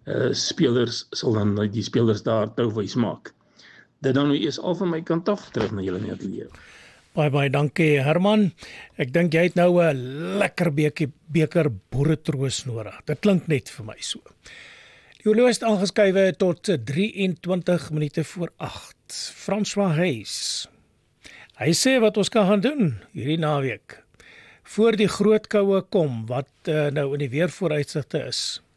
spelers sal dan die spelers daar touwys maak. Dit dan nou eers al van my kant af terug na julle ateljee. Baie dankie Herman. Ek dink jy het nou 'n lekker beker boeretroos nodig. Dit klink net vir my so. Die horloge is aangeskuiwe tot 23 minute voor 8. François Hayes. Hy sê wat ons kan gaan doen hierdie naweek. Voor die groot koue kom wat nou in die weervooruitsigte is.